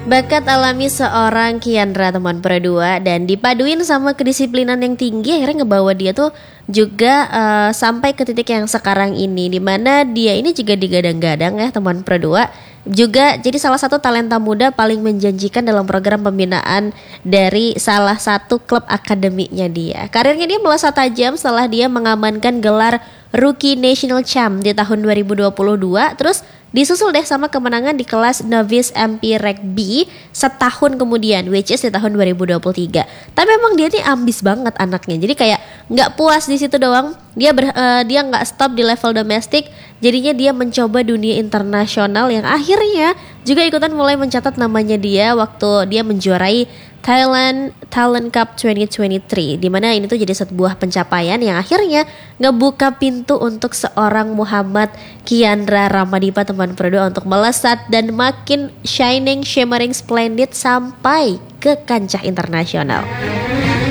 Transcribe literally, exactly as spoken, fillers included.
Bakat alami seorang Kiandra teman Produa dan dipaduin sama kedisiplinan yang tinggi akhirnya ngebawa dia tuh juga uh, sampai ke titik yang sekarang ini, dimana dia ini juga digadang-gadang ya teman Produa juga jadi salah satu talenta muda paling menjanjikan dalam program pembinaan dari salah satu klub akademinya dia. Karirnya dia melesat tajam setelah dia mengamankan gelar Rookie National Champ di tahun dua ribu dua puluh dua, terus disusul deh sama kemenangan di kelas Novice M P Reg B setahun kemudian, which is di tahun dua ribu dua puluh tiga. Tapi emang dia nih ambis banget anaknya. Jadi kayak nggak puas di situ doang. Dia ber, uh, dia nggak stop di level domestik. Jadinya dia mencoba dunia internasional yang akhirnya juga ikutan mulai mencatat namanya dia waktu dia menjuarai Thailand Talent Cup dua ribu dua puluh tiga, di mana ini tuh jadi sebuah pencapaian yang akhirnya ngebuka pintu untuk seorang Muhammad Kiandra Ramadipa teman Produa untuk melesat dan makin shining, shimmering, splendid sampai ke kancah internasional.